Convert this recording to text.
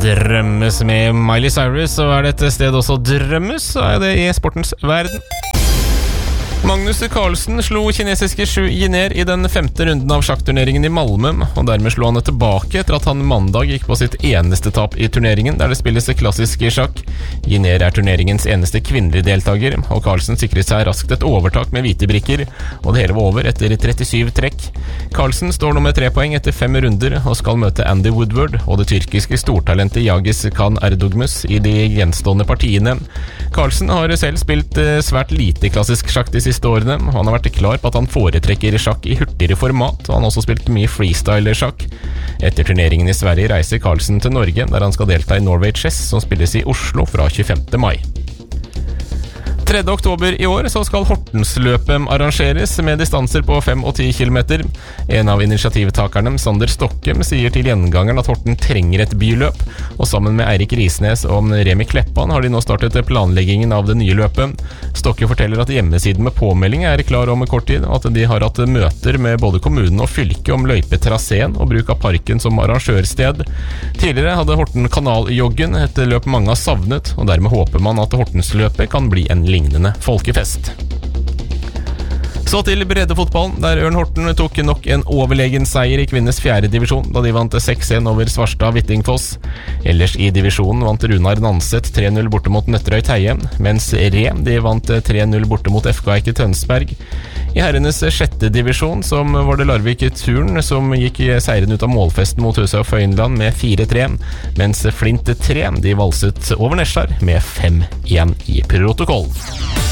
drømmes med Miley Cyrus, så det et sted også drømmes, så det I sportens verden. Magnus Carlsen slo kinesiske Xu Jiner I den 5. runden av sjakkturneringen I Malmö, og dermed slo han tilbake etter at han mandag gikk på sitt eneste tap I turneringen, der det spilles klassisk sjakk. Jiner turneringens eneste kvinnelige deltaker, og Carlsen sikret seg raskt et overtak med hvite brikker, og det hele var over etter 37 trekk. Carlsen står nå med 3 poeng etter 5 runder, og skal møte Andy Woodward og det tyrkiske stortalentet Yagis Khan Erdogmus I de gjenstående partiene. Carlsen har selv spilt svært lite klassisk sjakk de siste årene, og han har vært klar på at han foretrekker sjakk I hurtigere format, og han har også spilt mye freestyle-sjakk. Etter turneringen I Sverige reiser Carlsen til Norge, der han skal delta I Norway Chess, som spilles I Oslo fra 25. mai. 3. oktober I år så skal Hortensløpet arrangeres med distanser på 5 og 10 kilometer. En av initiativtakerne, Sander Stokke, sier til gjengangeren at Horten trenger et byløp, og sammen med Eirik Risnes og Remi Kleppan har de nå startet planleggingen av det nye løpet. Stokke forteller at hjemmesiden med påmelding klar om kort tid, og at de har hatt møter med både kommunen og fylke om løypetraseen og bruk av parken som arrangørsted. Tidligere hadde Horten Kanaljoggen et løp mange har savnet, og dermed håper man at Hortensløpet kan bli en lignende folkefest. Så til breddefotballen, der Ørn Horten tok nok en overlegen seier I kvinnes 4. divisjon, da de vant 6-1 over Svarstad Hvittingfoss. Ellers I divisjonen vant Runar Nanset 3-0 borte mot Nøtterøy Teie, mens Re de vant 3-0 borte mot FK Eike Tønsberg. I herrenes 6. divisjon, som var det Larvik Turn, som gikk seieren ut av målfesten mot Huset og Føynland med 4-3, mens Flint 3 de valset over Nesjar med 5-1 I protokoll.